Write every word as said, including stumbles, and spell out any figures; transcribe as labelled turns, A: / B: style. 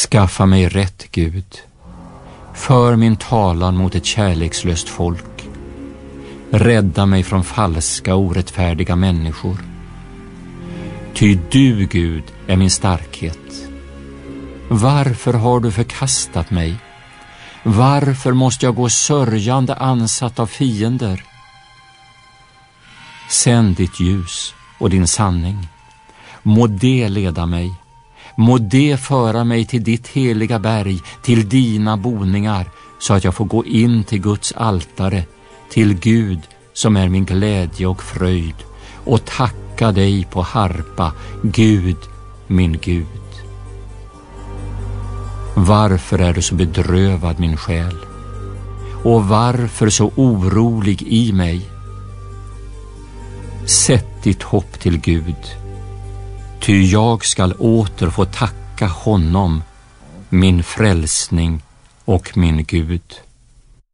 A: Skaffa mig rätt, Gud. För min talan mot ett kärlekslöst folk. Rädda mig från falska och orättfärdiga människor. Ty du, Gud, är min starkhet. Varför har du förkastat mig? Varför måste jag gå sörjande ansatt av fiender? Sänd ditt ljus och din sanning. Må det leda mig. Må det föra mig till ditt heliga berg, till dina boningar, så att jag får gå in till Guds altare, till Gud som är min glädje och fröjd, och tacka dig på harpa, Gud, min Gud. Varför är du så bedrövad, min själ? Och varför så orolig i mig? Sätt ditt hopp till Gud, ty jag skall åter få tacka honom, min frälsning och min Gud.